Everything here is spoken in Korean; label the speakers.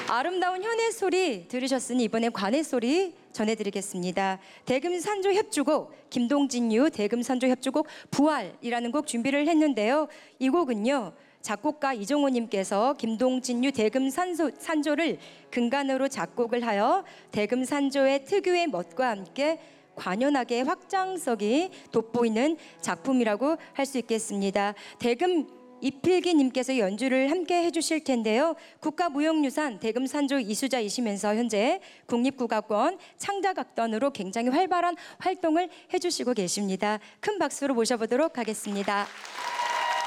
Speaker 1: 아름다운 현의 소리 들으셨으니 이번엔 관의 소리 전해드리겠습니다. 대금산조 협주곡 김동진유 대금산조 협주곡 부활이라는 곡 준비를 했는데요. 이 곡은요. 작곡가 이종호님께서 김동진유 대금산조를 근간으로 작곡을 하여 대금산조의 특유의 멋과 함께 관연하게 확장성이 돋보이는 작품이라고 할 수 있겠습니다. 대금 이필기님께서 연주를 함께 해주실 텐데요. 국가무형유산 대금산조 이수자이시면서 현재 국립국악원 창작악단으로 굉장히 활발한 활동을 해주시고 계십니다. 큰 박수로 모셔보도록 하겠습니다.